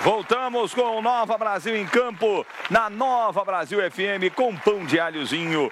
Voltamos com o Nova Brasil em campo, na Nova Brasil FM, com pão de alhozinho,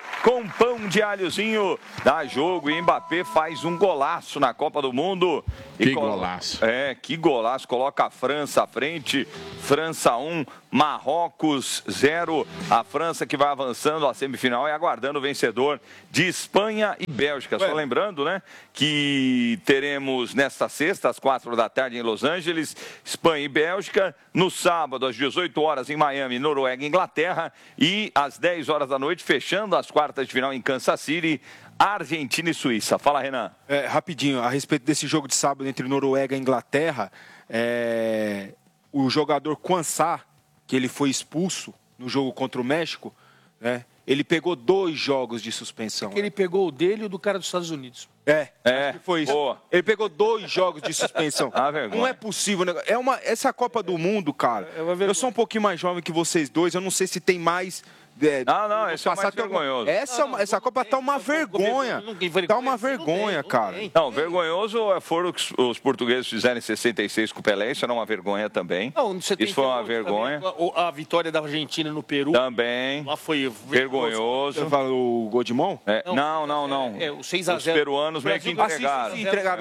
dá jogo e Mbappé faz um golaço na Copa do Mundo. Que golaço. Que golaço, coloca a França à frente, França 1, Marrocos 0, a França que vai avançando à semifinal e aguardando o vencedor de Espanha e Bélgica. Só lembrando, né, que teremos nesta sexta, às 4 da tarde em Los Angeles, Espanha e Bélgica, no sábado às 18 horas em Miami, Noruega e Inglaterra, e às 10 horas da noite, fechando as quartas de final em Kansas City, Argentina e Suíça. Fala, Renan. Rapidinho, a respeito desse jogo de sábado entre Noruega e Inglaterra, o jogador Quansah, que ele foi expulso no jogo contra o México, né, ele pegou 2 jogos de suspensão. Ele pegou o dele e o do cara dos Estados Unidos. Acho que foi isso. Boa. Ele pegou 2 jogos de suspensão. Vergonha. Não é possível. Essa Copa do Mundo, cara, eu sou um pouquinho mais jovem que vocês dois, eu não sei se tem mais... Não, esse é o mais vergonhoso. Essa Copa tá uma vergonha. Tá uma vergonha, cara. Não, vergonhoso foram os portugueses fizeram em 66 com o Pelé, isso era uma vergonha também. Isso foi uma vergonha. A vitória da Argentina no Peru. Também. Lá foi vergonhoso. Você fala o gol de mão? Não. O 6-0. Os peruanos meio que entregaram.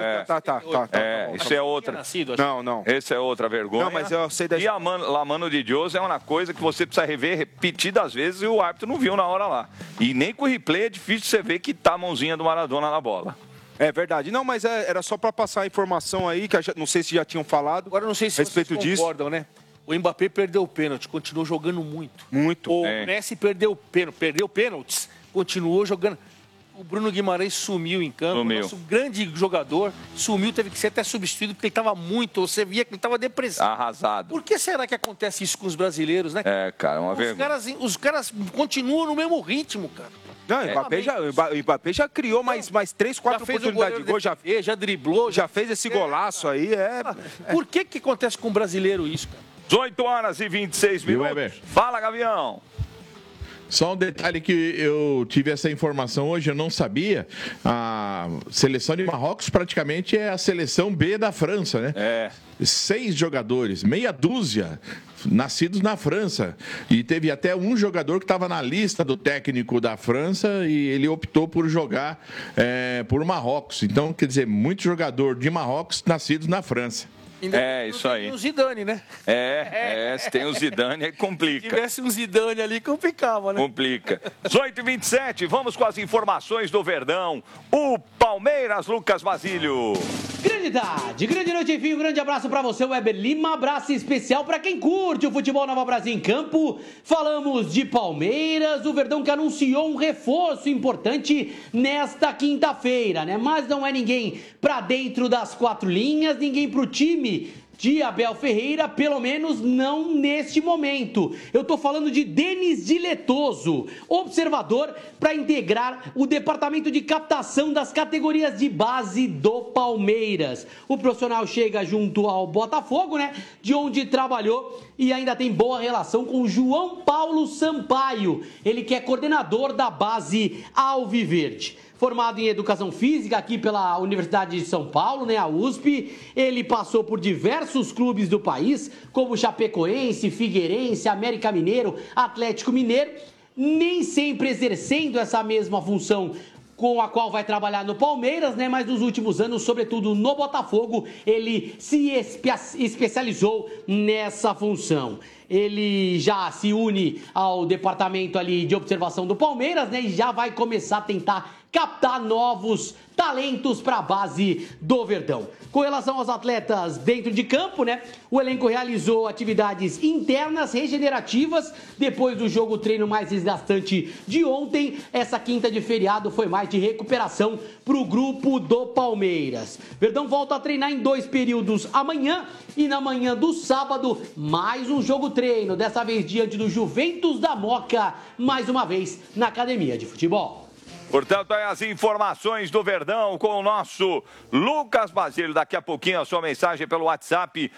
Tá. Isso é outra. Não. Esse é outra vergonha. Não, mas eu sei da... E a mano de Deus é uma coisa que você precisa rever repetidas vezes e o árbitro não viu na hora lá. E nem com o replay é difícil você ver que tá a mãozinha do Maradona na bola. É verdade. Não, mas era só para passar a informação aí, que não sei se já tinham falado. Agora não sei se vocês concordam, né? O Mbappé perdeu o pênalti, continuou jogando muito. O Messi perdeu pênaltis, continuou jogando. O Bruno Guimarães sumiu em campo, nosso grande jogador, teve que ser até substituído porque ele estava você via que ele estava depressivo. Arrasado. Por que será que acontece isso com os brasileiros, né? Cara, uma vergonha. Os caras continuam no mesmo ritmo, cara. Não, o Mbappé já criou mais 3, 4 oportunidades de gol, já driblou. Já fez esse golaço aí, Por que acontece com o brasileiro isso, cara? 18 horas e 26 minutos. Fala, Gavião. Só um detalhe que eu tive essa informação hoje, eu não sabia. A seleção de Marrocos praticamente é a seleção B da França, né? 6 jogadores, meia dúzia, nascidos na França. E teve até um jogador que estava na lista do técnico da França e ele optou por jogar por Marrocos. Então, quer dizer, muito jogador de Marrocos nascidos na França. Isso aí. Tem o Zidane, né? Se tem o Zidane, aí complica. Se tivesse um Zidane ali, complicava, né? Complica. 18h27, vamos com as informações do Verdão. O Palmeiras, Lucas Basílio. Grande tarde, grande noite, enfim, um grande abraço pra você, Weber Lima, abraço especial pra quem curte o futebol Nova Brasil em campo. Falamos de Palmeiras, o Verdão que anunciou um reforço importante nesta quinta-feira, né? Mas não é ninguém pra dentro das 4 linhas, ninguém pro time de Abel Ferreira, pelo menos não neste momento. Eu tô falando de Denis Diletoso, observador para integrar o departamento de captação das categorias de base do Palmeiras. O profissional chega junto ao Botafogo, né, de onde trabalhou e ainda tem boa relação com João Paulo Sampaio, ele que é coordenador da base Alviverde. Formado em Educação Física aqui pela Universidade de São Paulo, né, a USP, ele passou por diversos clubes do país, como Chapecoense, Figueirense, América Mineiro, Atlético Mineiro, nem sempre exercendo essa mesma função com a qual vai trabalhar no Palmeiras, né? Mas nos últimos anos, sobretudo no Botafogo, ele se especializou nessa função. Ele já se une ao departamento ali de observação do Palmeiras, né? E já vai começar a tentar captar novos talentos para a base do Verdão. Com relação aos atletas dentro de campo, né? O elenco realizou atividades internas regenerativas depois do jogo treino mais desgastante de ontem. Essa quinta de feriado foi mais de recuperação para o grupo do Palmeiras. Verdão volta a treinar em 2 períodos amanhã e na manhã do sábado mais um jogo treino, dessa vez diante do Juventus da Moca, mais uma vez na academia de futebol. Portanto, aí as informações do Verdão com o nosso Lucas Basílio. Daqui a pouquinho a sua mensagem pelo WhatsApp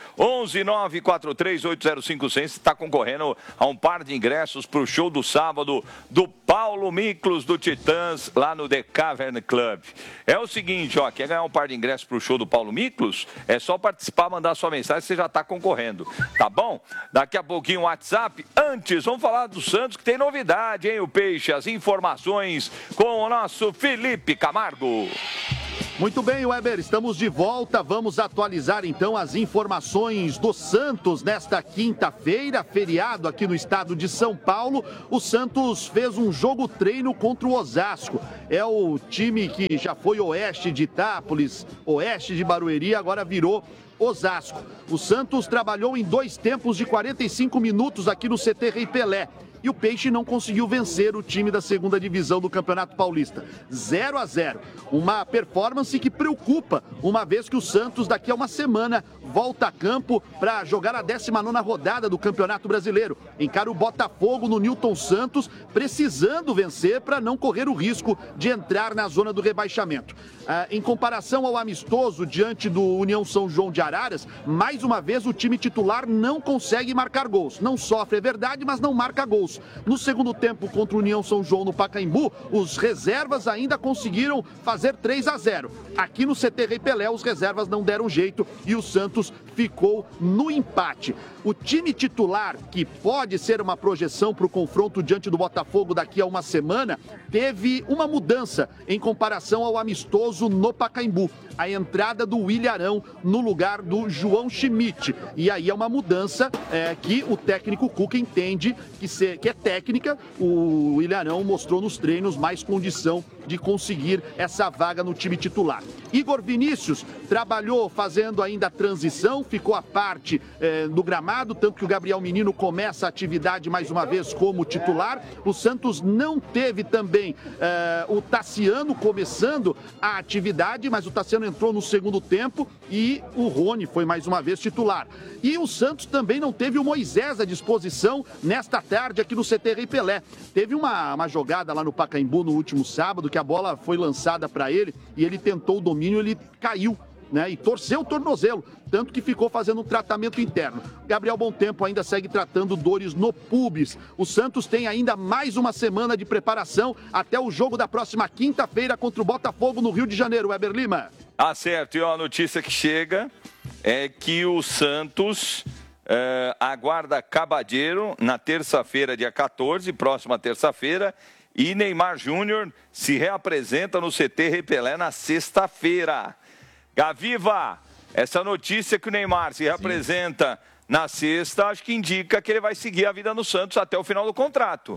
119438056. Você está concorrendo a um par de ingressos para o show do sábado do Paulo Miklos do Titãs lá no The Cavern Club. É o seguinte, ó, quer ganhar um par de ingressos para o show do Paulo Miklos? É só participar, mandar sua mensagem, você já está concorrendo, tá bom? Daqui a pouquinho o WhatsApp. Antes, vamos falar do Santos, que tem novidade, hein, o Peixe? As informações com o nosso Felipe Camargo. Muito bem, Weber, estamos de volta. Vamos atualizar então as informações do Santos nesta quinta-feira, feriado aqui no estado de São Paulo. O Santos fez um jogo treino contra o Osasco. É o time que já foi Oeste de Itápolis, Oeste de Barueri, agora virou Osasco. O Santos trabalhou em 2 tempos de 45 minutos aqui no CT Rei Pelé. E o Peixe não conseguiu vencer o time da segunda divisão do Campeonato Paulista. 0-0. Uma performance que preocupa, uma vez que o Santos, daqui a uma semana, volta a campo para jogar a 19ª rodada do Campeonato Brasileiro. Encara o Botafogo no Newton Santos, precisando vencer para não correr o risco de entrar na zona do rebaixamento. Em comparação ao amistoso diante do União São João de Araras, mais uma vez o time titular não consegue marcar gols. Não sofre, é verdade, mas não marca gols. No segundo tempo contra o União São João no Pacaembu, os reservas ainda conseguiram fazer 3-0. Aqui no CT Rei Pelé, os reservas não deram jeito e o Santos ficou no empate. O time titular, que pode ser uma projeção para o confronto diante do Botafogo daqui a uma semana, teve uma mudança em comparação ao amistoso no Pacaembu. A entrada do Ilharão no lugar do João Schmidt. E aí é uma mudança que o técnico Cuca entende que é técnica. O Ilharão mostrou nos treinos mais condição de conseguir essa vaga no time titular. Igor Vinícius trabalhou fazendo ainda a transição, ficou à parte do gramado, tanto que o Gabriel Menino começa a atividade mais uma vez como titular. O Santos não teve também o Tassiano começando a atividade, mas o Tassiano entrou no segundo tempo e o Rony foi mais uma vez titular. E o Santos também não teve o Moisés à disposição nesta tarde aqui no CT Rei Pelé. Teve uma jogada lá no Pacaembu no último sábado, que a bola foi lançada para ele e ele tentou o domínio, ele caiu, né, e torceu o tornozelo, tanto que ficou fazendo um tratamento interno. Gabriel Bontempo ainda segue tratando dores no pubis. O Santos tem ainda mais uma semana de preparação até o jogo da próxima quinta-feira contra o Botafogo no Rio de Janeiro. Weber Lima. Ah, certo. E a notícia que chega é que o Santos aguarda Cabadeiro na terça-feira, dia 14, próxima terça-feira, e Neymar Júnior se reapresenta no CT Rei Pelé na sexta-feira. Gaviva, essa notícia que o Neymar se reapresenta na sexta, acho que indica que ele vai seguir a vida no Santos até o final do contrato.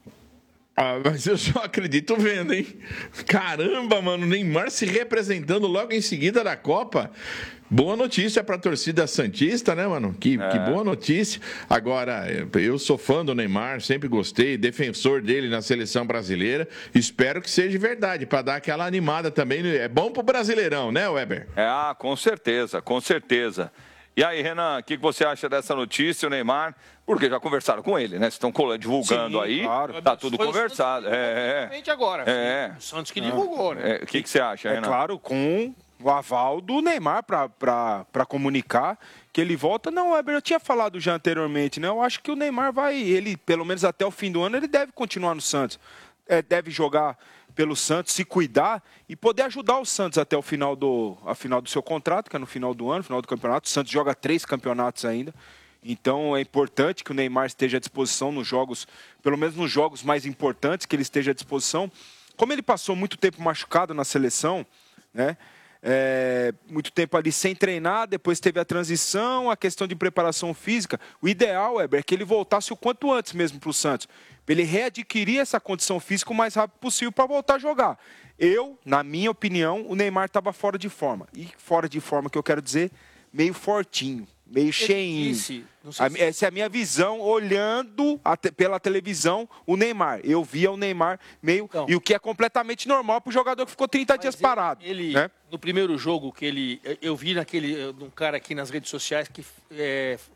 Mas eu só acredito vendo, hein? Caramba, mano, o Neymar se representando logo em seguida da Copa. Boa notícia para a torcida santista, né, mano? Que boa notícia. Agora, eu sou fã do Neymar, sempre gostei, defensor dele na seleção brasileira. Espero que seja verdade, para dar aquela animada também. É bom pro Brasileirão, né, Weber? Com certeza, com certeza. E aí, Renan, o que você acha dessa notícia, o Neymar? Porque já conversaram com ele, né? Vocês estão divulgando. Sim, aí, claro. Tá tudo conversado. Agora. O Santos que divulgou, né? O que você acha, Renan? Claro, com o aval do Neymar para comunicar que ele volta. Não, Weber, eu tinha falado já anteriormente, né? Eu acho que o Neymar ele, pelo menos até o fim do ano, ele deve continuar no Santos. Deve jogar pelo Santos, se cuidar e poder ajudar o Santos até o final do seu contrato, que é no final do ano, final do campeonato. O Santos joga 3 campeonatos ainda. Então é importante que o Neymar esteja à disposição nos jogos, pelo menos nos jogos mais importantes, que ele esteja à disposição. Como ele passou muito tempo machucado na seleção, né? Muito tempo ali sem treinar, depois teve a transição, a questão de preparação física. O ideal, Weber, é que ele voltasse o quanto antes mesmo para o Santos, para ele readquirir essa condição física o mais rápido possível para voltar a jogar. Na minha opinião, o Neymar estava fora de forma. E fora de forma que eu quero dizer, meio fortinho, meio cheinho. Essa é a minha visão, olhando pela televisão o Neymar. Eu via o Neymar meio... Então, e o que é completamente normal para o jogador que ficou 30 dias parado. Né? No primeiro jogo, eu vi um cara aqui nas redes sociais que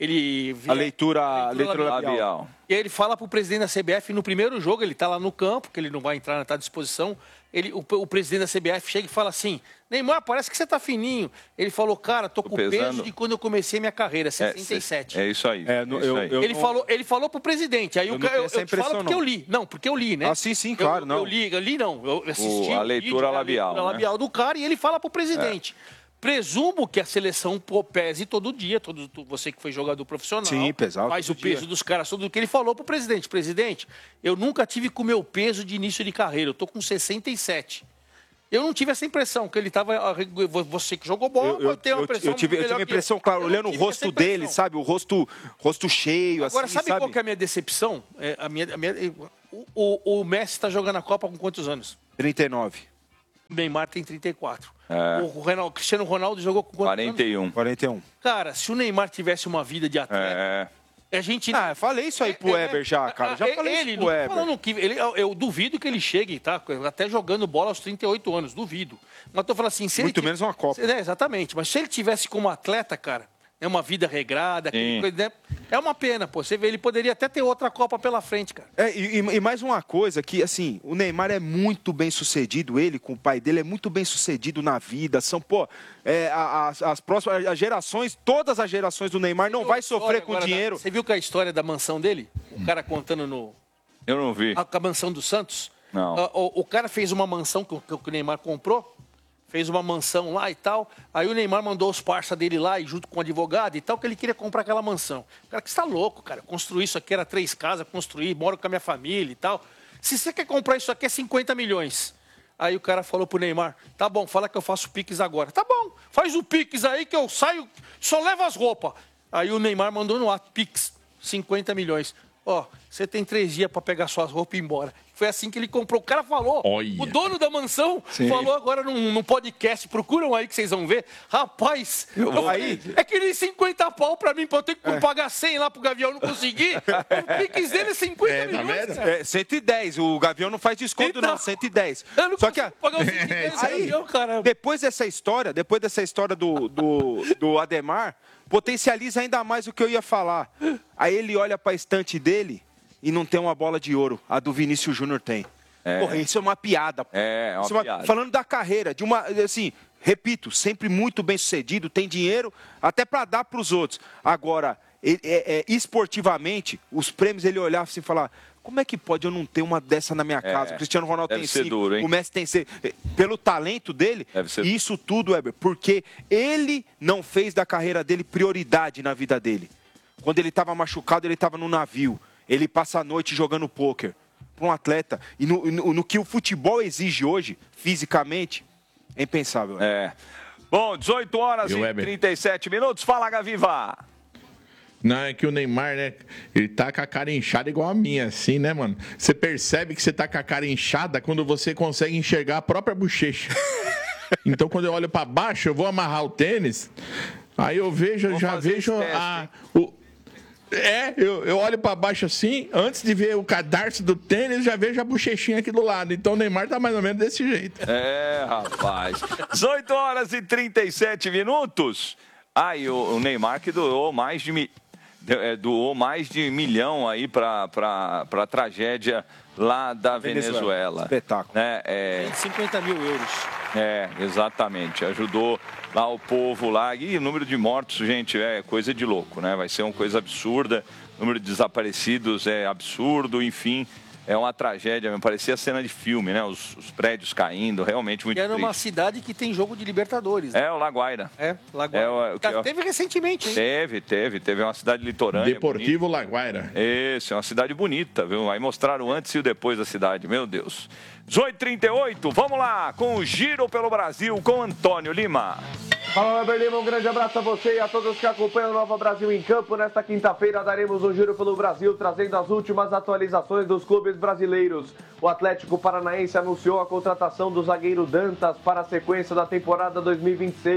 A leitura labial. E aí ele fala pro presidente da CBF, no primeiro jogo, ele tá lá no campo, que ele não vai entrar, não tá à disposição. O presidente da CBF chega e fala assim: Neymar, parece que você tá fininho. Ele falou, cara, tô com o peso de quando eu comecei minha carreira, 67. É isso aí. Ele falou pro presidente. Aí eu te falo porque eu li. Não, porque eu li, né? Ah, sim, claro. Eu li não. Eu assisti a leitura labial. A leitura labial do cara e ele fala pro presidente. Presumo que a seleção pese todo dia, você que foi jogador profissional, faz o peso dos caras, tudo o que ele falou pro presidente. Presidente, eu nunca tive com o meu peso de início de carreira, eu tô com 67. Eu não tive essa impressão, que ele tava... Você que jogou bola, pode ter uma impressão. Eu tive a impressão, claro, olhando o rosto dele, sabe? O rosto cheio, Agora, assim, sabe qual que é a minha decepção? O Messi está jogando a Copa com quantos anos? 39. O Neymar tem 34. O Cristiano Ronaldo jogou com quantos anos? 41. Cara, se o Neymar tivesse uma vida de atleta... A gente... eu falei isso aí pro Weber já, cara. Já falei isso pro Weber. Eu duvido que ele chegue, tá? Até jogando bola aos 38 anos, duvido. Mas tô falando assim... Muito menos uma Copa. Exatamente. Mas se ele tivesse como atleta, cara... É uma vida regrada, é uma pena, pô. Você vê, ele poderia até ter outra Copa pela frente, cara. E mais uma coisa que, assim, o Neymar é muito bem sucedido, ele com o pai dele é muito bem sucedido na vida. São, as próximas gerações, todas as gerações do Neymar não vai sofrer com dinheiro. Você viu que a história da mansão dele? O cara contando no... Eu não vi. A mansão do Santos? Não. O cara fez uma mansão que o Neymar comprou. Fez uma mansão lá e tal. Aí o Neymar mandou os parça dele lá, e junto com o advogado e tal, que ele queria comprar aquela mansão. O cara, que você tá louco, cara. Construir isso aqui era 3 casas, construir, moro com a minha família e tal. Se você quer comprar isso aqui, é 50 milhões. Aí o cara falou pro Neymar, tá bom, fala que eu faço Pix agora. Tá bom, faz o Pix aí que eu saio, só levo as roupas. Aí o Neymar mandou no ato, Pix, 50 milhões. Você tem 3 dias para pegar suas roupas e ir embora. Foi assim que ele comprou. O cara falou. Olha. O dono da mansão falou agora num podcast. Procuram aí que vocês vão ver. Rapaz, é que nem 50 pau para mim, para eu ter que pagar 100 lá pro Gavião não conseguir. O Pix dele é 50 milhões. 110. O Gavião não faz desconto, não. 110. Eu não consigo pagar os 110 Gavião, cara. Depois dessa história do Ademar, potencializa ainda mais o que eu ia falar. Aí ele olha para a estante dele e não tem uma bola de ouro. A do Vinícius Júnior tem. Porra, isso é uma piada. É uma piada. Falando da carreira, de uma, assim, repito, sempre muito bem sucedido, tem dinheiro até para dar para os outros. Agora, esportivamente, os prêmios ele olhava assim e falava: como é que pode eu não ter uma dessa na minha casa? O Cristiano Ronaldo tem 5, o Messi tem 6. Pelo talento dele, isso tudo, Weber, porque ele não fez da carreira dele prioridade na vida dele. Quando ele estava machucado, ele estava no navio. Ele passa a noite jogando pôquer. Para um atleta. E no que o futebol exige hoje, fisicamente, é impensável. Bom, 18 horas e 37 minutos. Fala, Gaviva. Não, é que o Neymar, né? Ele tá com a cara inchada igual a minha, assim, né, mano? Você percebe que você tá com a cara inchada quando você consegue enxergar a própria bochecha. Então, quando eu olho pra baixo, eu vou amarrar o tênis, aí eu vejo, eu olho pra baixo assim, antes de ver o cadarço do tênis, já vejo a bochechinha aqui do lado. Então o Neymar tá mais ou menos desse jeito. Rapaz. 18 horas e 37 minutos. E o Neymar que doou mais de $1 milhão aí pra tragédia lá da Venezuela. Espetáculo. 50 mil euros. Exatamente. Ajudou lá o povo lá. E o número de mortos, gente, é coisa de louco, né? Vai ser uma coisa absurda. O número de desaparecidos é absurdo, enfim. É uma tragédia, parecia cena de filme, né? Os prédios caindo, realmente muito triste. E é numa cidade que tem jogo de Libertadores. Né? O Laguaira. Laguaira. Teve recentemente, hein? Teve uma cidade litorânea. Deportivo Laguaira. Isso, é uma cidade bonita, viu? Aí mostraram o antes e o depois da cidade, meu Deus. 18h38, vamos lá, com o Giro pelo Brasil, com Antônio Lima. Fala, Weber Lima, um grande abraço a você e a todos que acompanham o Nova Brasil em Campo. Nesta quinta-feira daremos um giro pelo Brasil, trazendo as últimas atualizações dos clubes brasileiros. O Atlético Paranaense anunciou a contratação do zagueiro Dantas para a sequência da temporada 2026.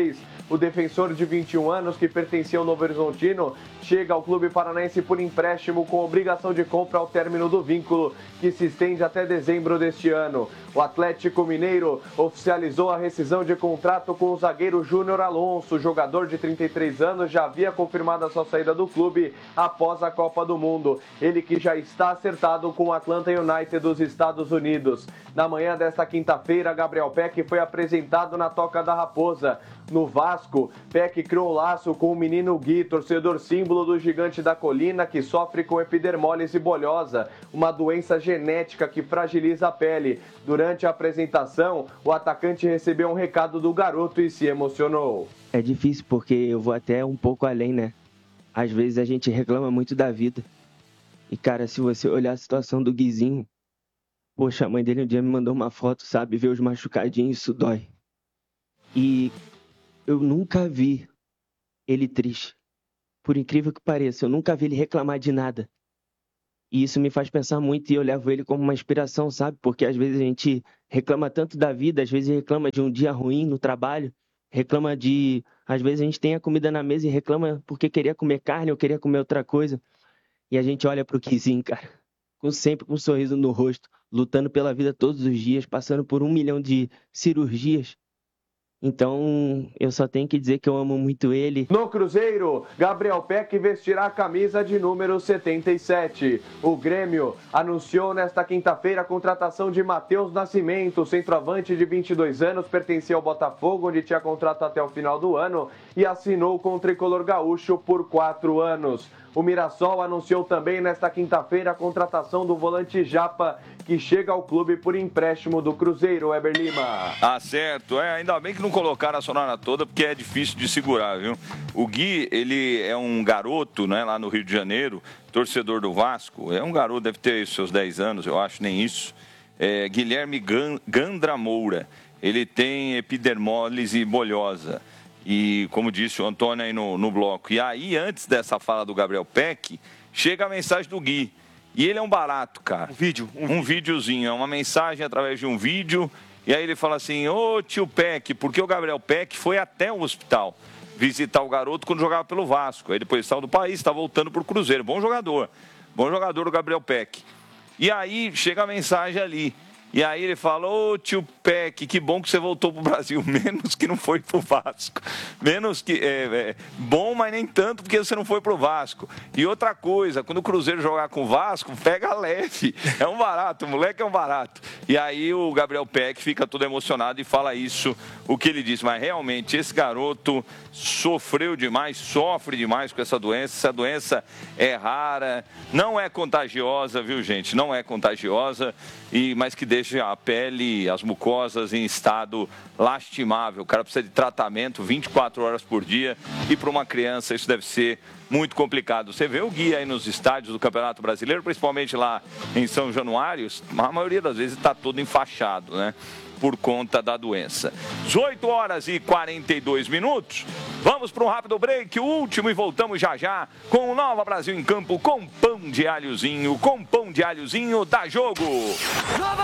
O defensor de 21 anos, que pertencia ao Novo Horizontino, chega ao clube paranaense por empréstimo com obrigação de compra ao término do vínculo, que se estende até dezembro deste ano. O Atlético Mineiro oficializou a rescisão de contrato com o zagueiro Júnior Alonso. O jogador de 33 anos já havia confirmado a sua saída do clube após a Copa do Mundo. Ele que já está acertado com o Atlanta United dos Estados Unidos. Na manhã desta quinta-feira, Gabriel Peck foi apresentado na Toca da Raposa. No Vasco, Peck criou laço com o menino Gui, torcedor símbolo do Gigante da Colina, que sofre com epidermólise bolhosa, uma doença genética que fragiliza a pele. Durante a apresentação, o atacante recebeu um recado do garoto e se emocionou. É difícil porque eu vou até um pouco além, né? Às vezes a gente reclama muito da vida. E, cara, se você olhar a situação do Guizinho, poxa, a mãe dele um dia me mandou uma foto, sabe? Ver os machucadinhos, isso dói. E eu nunca vi ele triste. Por incrível que pareça, eu nunca vi ele reclamar de nada. E isso me faz pensar muito e eu levo ele como uma inspiração, sabe? Porque às vezes a gente reclama tanto da vida, às vezes reclama de um dia ruim no trabalho, reclama de... Às vezes a gente tem a comida na mesa e reclama porque queria comer carne ou queria comer outra coisa. E a gente olha pro Guizinho, cara, sempre com um sorriso no rosto, lutando pela vida todos os dias, passando por 1 milhão de cirurgias. Então, eu só tenho que dizer que eu amo muito ele. No Cruzeiro, Gabriel Peck vestirá a camisa de número 77. O Grêmio anunciou nesta quinta-feira a contratação de Matheus Nascimento, centroavante de 22 anos, pertencia ao Botafogo, onde tinha contrato até o final do ano, e assinou com o tricolor gaúcho por 4 anos. O Mirassol anunciou também nesta quinta-feira a contratação do volante Japa, que chega ao clube por empréstimo do Cruzeiro, Weber Lima. Ah, certo. Ainda bem que não colocaram a sonora toda, porque é difícil de segurar, viu? O Gui, ele é um garoto, né, lá no Rio de Janeiro, torcedor do Vasco. É um garoto, deve ter seus 10 anos, eu acho, nem isso. Guilherme Gandra Moura. Ele tem epidermólise bolhosa. E, como disse o Antônio aí no bloco. E aí, antes dessa fala do Gabriel Peck, chega a mensagem do Gui. E ele é um barato, cara. Um videozinho. É uma mensagem através de um vídeo. E aí ele fala assim, ô tio Peck, porque o Gabriel Peck foi até o hospital visitar o garoto quando jogava pelo Vasco. Aí depois saiu do país, está voltando para o Cruzeiro. Bom jogador o Gabriel Peck. E aí chega a mensagem ali. E aí ele fala, ô tio Peck, que bom que você voltou pro Brasil, menos que não foi pro Vasco. Menos que, bom, mas nem tanto porque você não foi pro Vasco. E outra coisa, quando o Cruzeiro jogar com o Vasco, pega leve. É um barato, o moleque é um barato. E aí o Gabriel Peck fica todo emocionado e fala isso, o que ele disse. Mas realmente, esse garoto sofreu demais, sofre demais com essa doença. Essa doença é rara, não é contagiosa, viu, gente? Não é contagiosa, mas que deixa a pele, as mucosas em estado lastimável. O cara precisa de tratamento 24 horas por dia e para uma criança isso deve ser muito complicado. Você vê o Gui aí nos estádios do Campeonato Brasileiro, principalmente lá em São Januário, a maioria das vezes está todo enfaixado, né? Por conta da doença. 18 horas e 42 minutos. Vamos para um rápido break, o último, e voltamos já já com o Nova Brasil em Campo com pão de alhozinho. Com pão de alhozinho dá jogo.